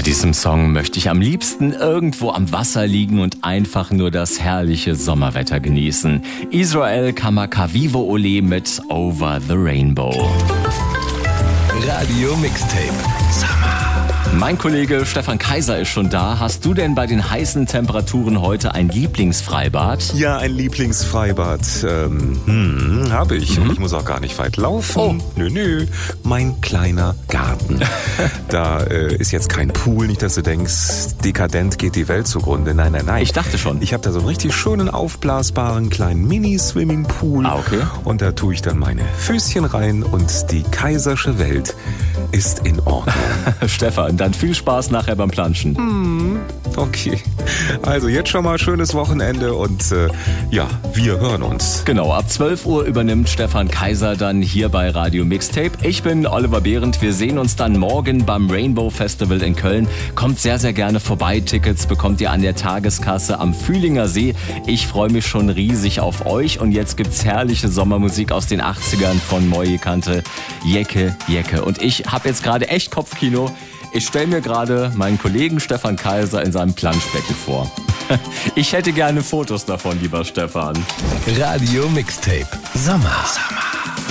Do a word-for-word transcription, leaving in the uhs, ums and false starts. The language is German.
Bei diesem Song möchte ich am liebsten irgendwo am Wasser liegen und einfach nur das herrliche Sommerwetter genießen. Israel Kamakawiwo Ole mit Over the Rainbow. Radio Mixtape. Summer. Mein Kollege Stefan Kaiser ist schon da. Hast du denn bei den heißen Temperaturen heute ein Lieblingsfreibad? Ja, ein Lieblingsfreibad. Ähm, hm, habe ich. Mhm. Und ich muss auch gar nicht weit laufen. Oh. Nö, nö. Mein kleiner Garten. Da äh, ist jetzt kein Pool, nicht, dass du denkst, dekadent geht die Welt zugrunde. Nein, nein, nein. Ich dachte schon. Ich habe da so einen richtig schönen, aufblasbaren kleinen Mini-Swimmingpool. Ah, okay. Und da tue ich dann meine Füßchen rein und die kaisersche Welt ist in Ordnung. Stefan, dann viel Spaß nachher beim Planschen. Hm, okay. Also jetzt schon mal schönes Wochenende und äh, ja, wir hören uns. Genau, ab zwölf Uhr übernimmt Stefan Kaiser dann hier bei Radio Mixtape. Ich bin Oliver Behrendt. Wir sehen uns dann morgen beim Rainbow Festival in Köln. Kommt sehr, sehr gerne vorbei. Tickets bekommt ihr an der Tageskasse am Fühlinger See. Ich freue mich schon riesig auf euch. Und jetzt gibt's herrliche Sommermusik aus den achtzigern von Moje Kante, Jecke, Jecke. Und ich habe jetzt gerade echt Kopfkino. Ich stelle mir gerade meinen Kollegen Stefan Kaiser in seinem Planschbecken vor. Ich hätte gerne Fotos davon, lieber Stefan. Radio Mixtape. Sommer. Sommer.